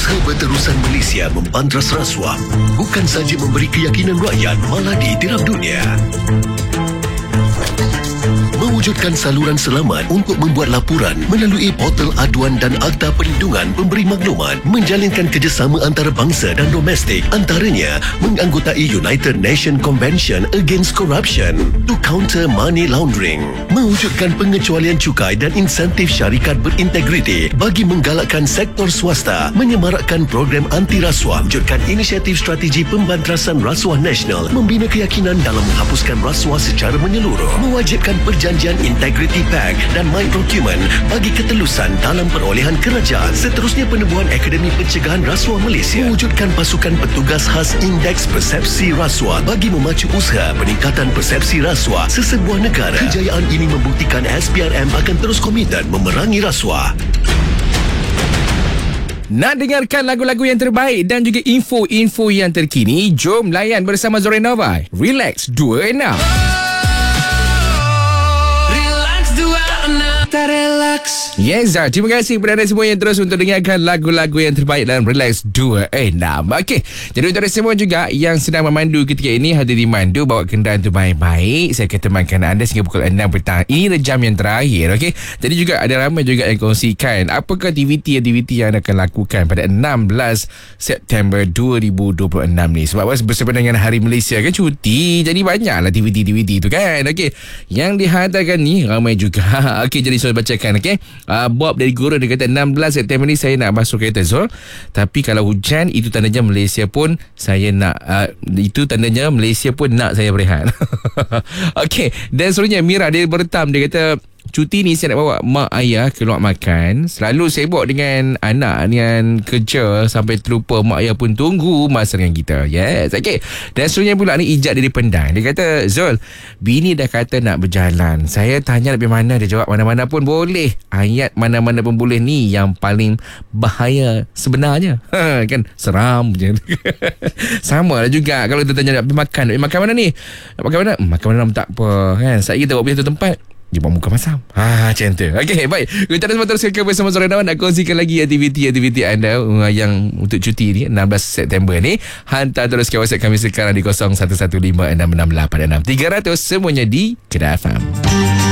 Usaha Berterusan Malaysia membantras rasuah bukan saja memberi keyakinan rakyat, malah ditiram dunia. Mewujudkan saluran selamat untuk membuat laporan melalui portal aduan dan Akta Perlindungan Pemberi Maklumat, menjalinkan kerjasama antarabangsa dan domestik, antaranya menganggotai United Nations Convention Against Corruption to counter money laundering, mewujudkan pengecualian cukai dan insentif syarikat berintegriti bagi menggalakkan sektor swasta, menyemarakkan program anti rasuah, wujudkan inisiatif strategi pembantrasan rasuah nasional, membina keyakinan dalam menghapuskan rasuah secara menyeluruh, mewajibkan perjanjian Integrity Pact dan My Procurement bagi ketelusan dalam perolehan kerajaan. Seterusnya, penubuhan Akademi Pencegahan Rasuah Malaysia, mewujudkan pasukan petugas khas Indeks Persepsi Rasuah bagi memacu usaha peningkatan persepsi rasuah sesebuah negara. Kejayaan ini membuktikan SPRM akan terus komited memerangi rasuah. Nak dengarkan lagu-lagu yang terbaik dan juga info-info yang terkini? Jom layan bersama Zorenova. Relax 26. Relax. Yes, terima kasih kepada anda semua yang terus untuk dengarkan lagu-lagu yang terbaik dalam Relax 26. Okey, jadi untuk anda semua juga yang sedang memandu ketika ini, hati-hati mandu, bawa kenderaan tu baik-baik. Saya akan temankan anda sehingga pukul 6 petang. Ini adalah jam yang terakhir, okey. Jadi juga ada ramai juga yang kongsikan apakah aktiviti-aktiviti yang anda akan lakukan pada 16 September 2026 ni. Sebab bersama dengan Hari Malaysia kan cuti, jadi banyaklah aktiviti-aktiviti tu kan. Okey, yang dihantarkan ni ramai juga. Okey, jadi Zul bacakan, okey. Bob dari Guru dia kata 16 September ni saya nak basuh kereta Zul. Tapi kalau hujan itu tandanya Malaysia pun saya nak itu tandanya Malaysia pun nak saya berehat. Okey, dan seterusnya Mira dia bertam, dia kata cuti ni saya nak bawa mak ayah keluar makan. Selalu sibuk dengan anak dengan kerja sampai terlupa mak ayah pun tunggu masa dengan kita. Yes, okey. Dan seterusnya pula ni Ijat dari Pendang. Dia kata, Zul, bini dah kata nak berjalan. Saya tanya lebih mana, dia jawab mana-mana pun boleh. Ayat mana-mana pun boleh ni yang paling bahaya sebenarnya. Kan seram je. Sama lah juga kalau kita tanya nak pergi makan. Nak pergi makan mana ni? Nak makan mana? Makan mana tak apa kan. Saya kita bawa pergi satu tempat, jumpa muka masam. Macam tu. Okey, baik. Kita terus bersama Zorenova nak kongsikan lagi aktiviti-aktiviti anda yang untuk cuti ni 16 September ni. Hantar terus ke WhatsApp kami sekarang di 011566866300, semuanya di Kedah FM.